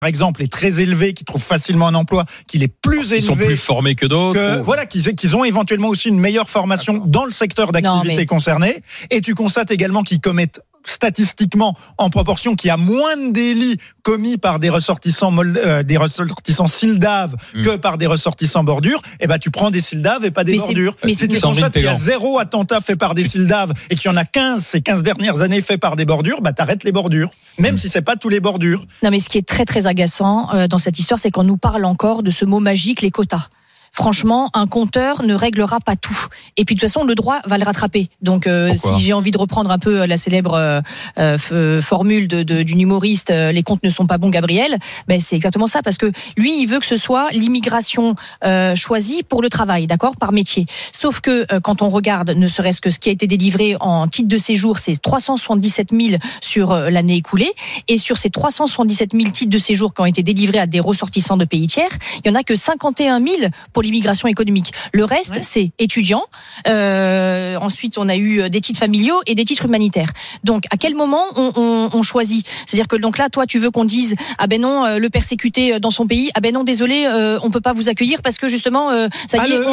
par exemple, est très élevé, qui trouve facilement un emploi, qu'il est plus élevé. Ils sont plus formés que d'autres. Voilà, qu'ils ont éventuellement aussi une meilleure formation dans le secteur d'activité concerné. Et tu constates également qu'ils commettent statistiquement en proportion qu'il y a moins de délits commis par des ressortissants Sildaves que par des ressortissants bordures, et ben tu prends des Sildaves et pas des bordures. Mais si tu constates qu'il y a 0 attentat fait par des Sildaves et qu'il y en a 15 ces 15 dernières années fait par des bordures, bah t'arrêtes les bordures, même si c'est pas tous les bordures. Non, mais ce qui est très très agaçant dans cette histoire, c'est qu'on nous parle encore de ce mot magique, les quotas. Franchement, un compteur ne réglera pas tout. Et puis de toute façon, le droit va le rattraper. Donc, si j'ai envie de reprendre un peu la célèbre formule d'une humoriste, les comptes ne sont pas bons, Gabriel. Ben c'est exactement ça, parce que lui, il veut que ce soit l'immigration choisie pour le travail, d'accord, par métier. Sauf que quand on regarde, ne serait-ce que ce qui a été délivré en titre de séjour, c'est 377 000 sur l'année écoulée. Et sur ces 377 000 titres de séjour qui ont été délivrés à des ressortissants de pays tiers, il y en a que 51 000 pour l'immigration économique. Le reste, c'est étudiants. Ensuite, on a eu des titres familiaux et des titres humanitaires. Donc, à quel moment on choisit ? C'est-à-dire que donc là, toi, tu veux qu'on dise ah ben non, le persécuté dans son pays, ah ben non, désolé, on peut pas vous accueillir parce que justement, ça y est,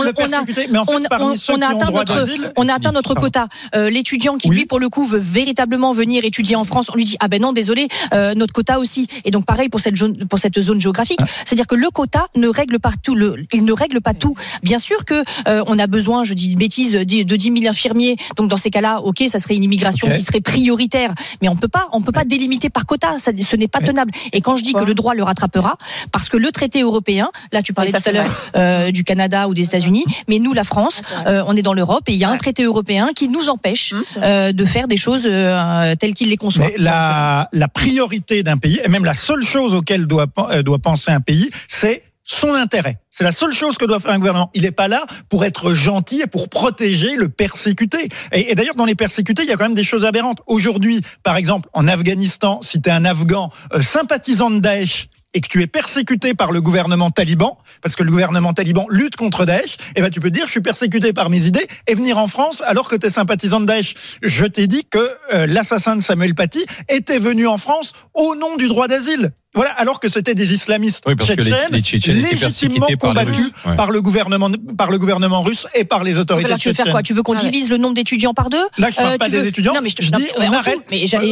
on a atteint notre quota. L'étudiant qui lui, pour le coup, veut véritablement venir étudier en France, on lui dit ah ben non, désolé, notre quota aussi. Et donc pareil pour cette zone géographique, c'est-à-dire que le quota ne règle pas tout. Il ne règle pas tout. Bien sûr que on a besoin, je dis une bêtise, de 10 000 infirmiers. Donc dans ces cas-là, ok, ça serait une immigration qui serait prioritaire. Mais on peut pas délimiter par quota. Ce n'est pas tenable. Et quand je dis que le droit le rattrapera, parce que le traité européen, là tu parlais tout à l'heure du Canada ou des États-Unis, mais nous, la France, on est dans l'Europe et il y a un traité européen qui nous empêche de faire des choses telles qu'il les conçoit. Mais la priorité d'un pays, et même la seule chose auquel doit penser un pays, c'est son intérêt. C'est la seule chose que doit faire un gouvernement. Il n'est pas là pour être gentil et pour protéger le persécuté. Et d'ailleurs, dans les persécutés, il y a quand même des choses aberrantes. Aujourd'hui, par exemple, en Afghanistan, si tu es un Afghan sympathisant de Daesh et que tu es persécuté par le gouvernement taliban, parce que le gouvernement taliban lutte contre Daesh, eh ben tu peux dire je suis persécuté par mes idées et venir en France alors que tu es sympathisant de Daesh. Je t'ai dit que l'assassin de Samuel Paty était venu en France au nom du droit d'asile. Voilà, alors que c'était des islamistes tchétchènes légitimement combattus par le gouvernement russe et par les autorités tchétchènes. Tu veux faire quoi ? Tu veux qu'on divise le nombre d'étudiants par 2 ? Là, je parle pas des étudiants. Non, mais je dis on arrête. Mais j'allais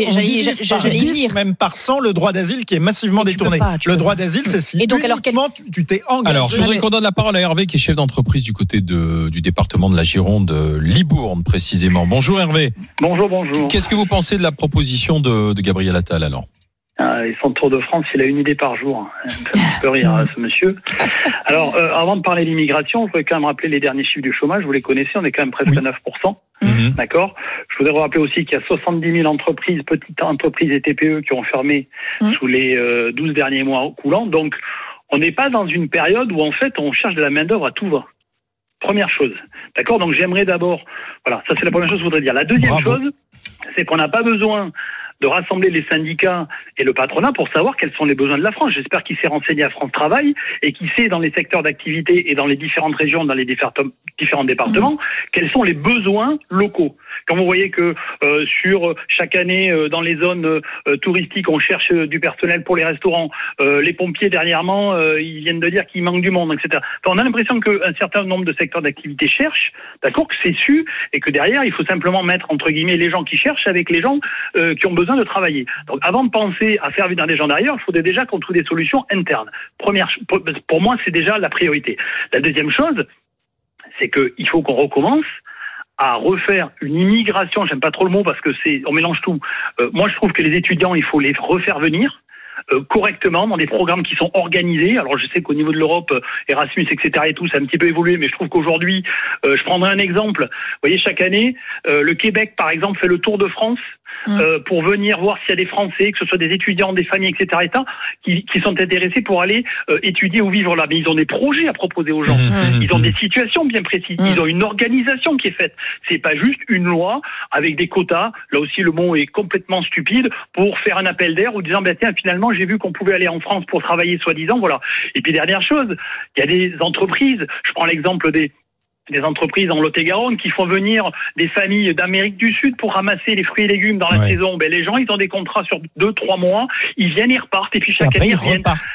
y venir. Même par 100 le droit d'asile qui est massivement détourné. Le droit d'asile, c'est si uniquement tu t'es engagé. Alors, je voudrais qu'on donne la parole à Hervé, qui est chef d'entreprise du côté du département de la Gironde, Libourne précisément. Bonjour Hervé. Bonjour. Qu'est-ce que vous pensez de la proposition de Gabriel Attal alors ? Son Tour de France, il a une idée par jour. Ça me peut rire, ce monsieur. Alors, avant de parler d'immigration, je voudrais quand même rappeler les derniers chiffres du chômage. Vous les connaissez, on est quand même presque à 9%. D'accord. Je voudrais vous rappeler aussi qu'il y a 70 000 entreprises, petites entreprises et TPE qui ont fermé sous les 12 derniers mois coulants. Donc, on n'est pas dans une période où, en fait, on cherche de la main-d'œuvre à tout va. Première chose. D'accord. Donc, j'aimerais d'abord... Voilà, ça c'est la première chose que je voudrais dire. La deuxième chose, c'est qu'on n'a pas besoin de rassembler les syndicats et le patronat pour savoir quels sont les besoins de la France. J'espère qu'il s'est renseigné à France Travail et qu'il sait dans les secteurs d'activité et dans les différentes régions, dans les différents départements, quels sont les besoins locaux. Quand vous voyez que sur chaque année, dans les zones touristiques, on cherche du personnel pour les restaurants, les pompiers dernièrement, ils viennent de dire qu'il manque du monde, etc. Enfin, on a l'impression qu'un certain nombre de secteurs d'activité cherchent, d'accord, que c'est su, et que derrière, il faut simplement mettre, entre guillemets, les gens qui cherchent avec les gens qui ont besoin de travailler. Donc, avant de penser à faire venir des gens derrière, il faudrait déjà qu'on trouve des solutions internes. Pour moi, c'est déjà la priorité. La deuxième chose, c'est qu'il faut qu'on recommence à refaire une immigration. J'aime pas trop le mot parce que on mélange tout. Moi, je trouve que les étudiants, il faut les refaire venir correctement dans des programmes qui sont organisés. Alors je sais qu'au niveau de l'Europe, Erasmus, etc. et tout, ça a un petit peu évolué, mais je trouve qu'aujourd'hui, je prendrai un exemple. Vous voyez, chaque année, le Québec, par exemple, fait le tour de France pour venir voir s'il y a des Français, que ce soit des étudiants, des familles, etc. qui sont intéressés pour aller étudier ou vivre là. Mais ils ont des projets à proposer aux gens. Ils ont des situations bien précises. Ils ont une organisation qui est faite. C'est pas juste une loi avec des quotas. Là aussi, le mot est complètement stupide pour faire un appel d'air ou disant, tiens, finalement, j'ai vu qu'on pouvait aller en France pour travailler, soi-disant, voilà. Et puis, dernière chose, il y a des entreprises, je prends l'exemple des des entreprises en Lot-et-Garonne qui font venir des familles d'Amérique du Sud pour ramasser les fruits et légumes dans la saison. Les gens, ils ont des contrats sur 2-3 mois, ils viennent, ils repartent, et puis chaque année, ils reviennent.